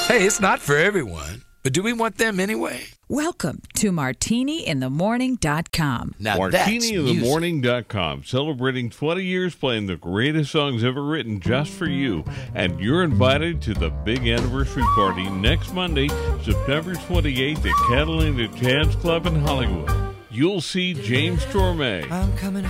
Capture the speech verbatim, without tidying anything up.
Hey, it's not for everyone, but do we want them anyway? Welcome to martini in the morning dot com. Now that's martini in the morning dot com, celebrating twenty years playing the greatest songs ever written just for you. And you're invited to the big anniversary party next Monday, September twenty-eighth at Catalina Jazz Club in Hollywood. You'll see James Torme. I'm coming